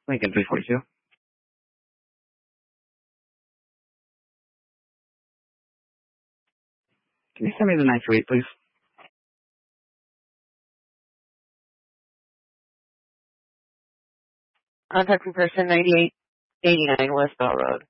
Lincoln 342. Can you send me the 928, please? Contacting person 9889 West Bell Road.